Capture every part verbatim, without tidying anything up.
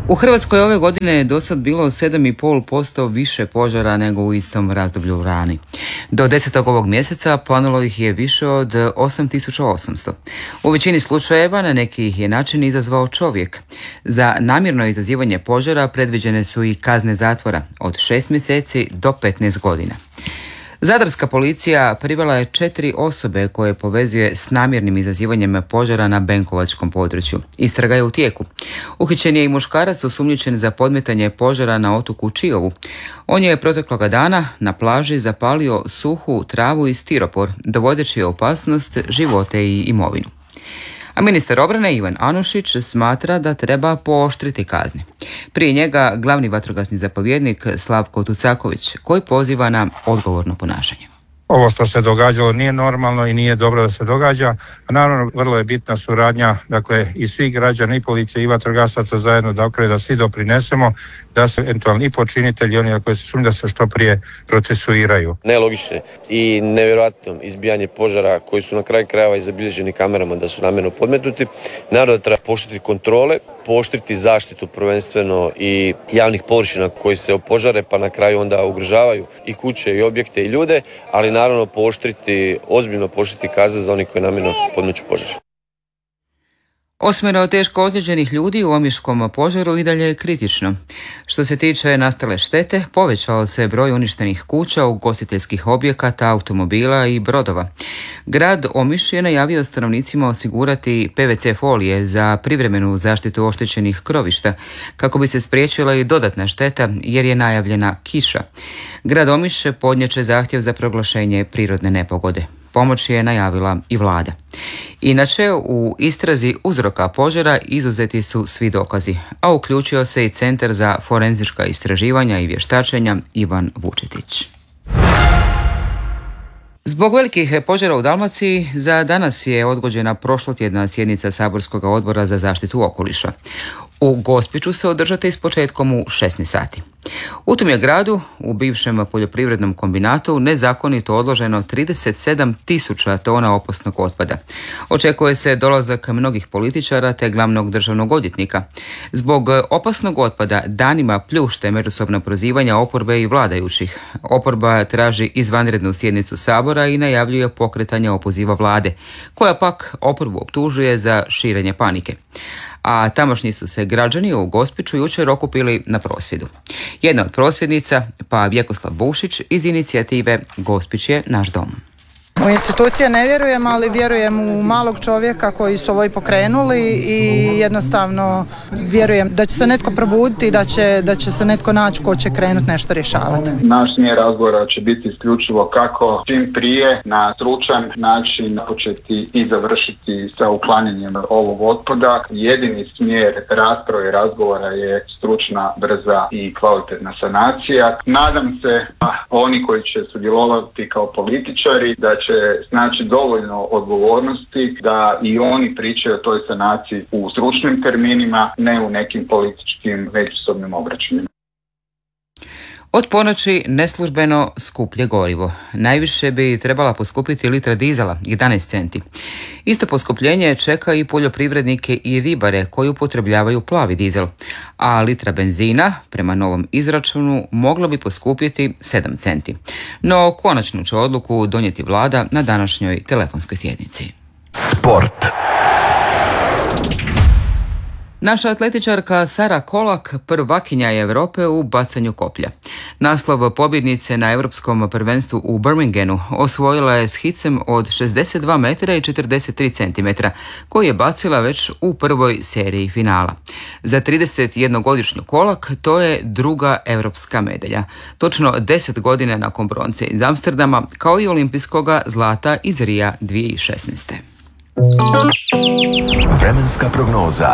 U Hrvatskoj ove godine je do sad bilo sedam i pol posto više požara nego u istom razdoblju rani. Do desetog ovog mjeseca planilo ih je više od osam tisuća osamsto. U većini slučajeva na neki ih je način izazvao čovjek. Za namjerno izazivanje požara predviđene su i kazne zatvora od šest mjeseci do petnaest godina. Zadarska policija privela je četiri osobe koje povezuje s namjernim izazivanjem požara na benkovačkom području. Istraga je u tijeku. Uhićen je i muškarac osumnjičen za podmetanje požara na otoku Čiovu. On je protekloga dana na plaži zapalio suhu travu i stiropor, dovodeći u opasnost živote i imovinu. A ministar obrane Ivan Anušić smatra da treba pooštriti kazne. Prije njega glavni vatrogasni zapovjednik Slavko Tucaković, koji poziva na odgovorno ponašanje. Ovo što se događalo nije normalno i nije dobro da se događa. A naravno, vrlo je bitna suradnja, dakle, i svih građana, i policije, i vatrogasaca zajedno, dakle, da svi doprinesemo, da se eventualni i počinitelji, oni koji se sumnjaju, da se što prije procesuiraju. Nelogične i nevjerojatno izbijanje požara koji su na kraju krajeva i zabilježeni kamerama da su namjerno podmetnuti. Naravno da treba pooštriti kontrole, pooštriti zaštitu prvenstveno i javnih površina koji se opožare, pa na kraju onda ugrožavaju i kuće i objekte i ljude, ali naravno pooštriti, ozbiljno pooštriti kazne za oni koji namjerno podmeću požar. Osmero teško ozlijeđenih ljudi u omiškom požaru i dalje je kritično. Što se tiče nastale štete, povećao se broj uništenih kuća, ugostiteljskih objekata, automobila i brodova. Grad Omiš je najavio stanovnicima osigurati P V C folije za privremenu zaštitu oštećenih krovišta, kako bi se spriječila i dodatna šteta jer je najavljena kiša. Grad Omiš podnijet zahtjev za proglašenje prirodne nepogode. Pomoć je najavila i vlada. Inače, u istrazi uzroka požara izuzeti su svi dokazi, a uključio se i Centar za forenzička istraživanja i vještačenja Ivan Vučetić. Zbog velikih požara u Dalmaciji za danas je odgođena prošlotjedna sjednica Saborskog odbora za zaštitu okoliša. U Gospiću se održati s početkom u šesnaest sati. U tom je gradu, u bivšem poljoprivrednom kombinatu, nezakonito odloženo trideset sedam tisuća tona opasnog otpada. Očekuje se dolazak mnogih političara te glavnog državnog odvjetnika. Zbog opasnog otpada danima pljušte međusobna prozivanja oporbe i vladajućih. Oporba traži izvanrednu sjednicu Sabora i najavljuje pokretanje opoziva vlade, koja pak oporbu optužuje za širenje panike. A tamošnji su se građani u Gospiću jučer okupili na prosvjedu. Jedna od prosvjednica, pa Vjekoslav Bušić iz inicijative Gospić je naš dom. U institucije ne vjerujem, ali vjerujem u malog čovjeka koji su ovo i pokrenuli i jednostavno vjerujem da će se netko probuditi i da će, da će se netko naći ko će krenuti nešto rješavati. Naš smjer razgovora će biti isključivo kako čim prije na stručan način početi i završiti sa uklanjanjem ovog otpada. Jedini smjer rasprave i razgovora je stručna, brza i kvalitetna sanacija. Nadam se da oni koji će sudjelovati kao političari da će znači dovoljno odgovornosti da i oni pričaju o toj sanaciji u stručnim terminima, ne u nekim političkim međusobnim obračunima. Od ponoći neslužbeno skuplje gorivo. Najviše bi trebala poskupiti litra dizela, jedanaest centi. Isto poskupljenje čeka i poljoprivrednike i ribare koji upotrebljavaju plavi dizel, a litra benzina, prema novom izračunu, mogla bi poskupiti sedam centi. No, konačnu će odluku donijeti vlada na današnjoj telefonskoj sjednici. Sport. Naša atletičarka Sara Kolak prvakinja je Europe u bacanju koplja. Naslov pobjednice na Europskom prvenstvu u Birminghamu osvojila je s hicem od šezdeset dva metra i četrdeset tri centimetra, koji je bacila već u prvoj seriji finala. Za tridesetjednogodišnju Kolak to je druga europska medalja, točno deset godina nakon bronce iz Amsterdama, kao i olimpijskoga zlata iz Rija dvije tisuće šesnaeste. Vremenska prognoza.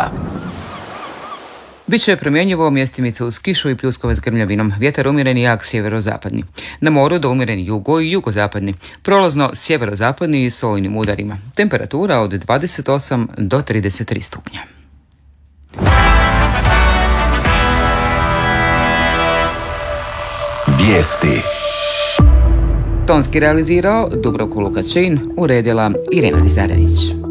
Biće promjenjivo, mjestimice uz kišu i pljuskove s grmljavinom. Vjetar umjeren i jak sjeverozapadni. Na moru do umjeren jugo i jugozapadni. Prolazno sjeverozapadni i s olujnim udarima. Temperatura od dvadeset osam do trideset tri stupnja. Vijesti. Tonski realizirao Dubravko Lukačin, uredila Irena Dizarević.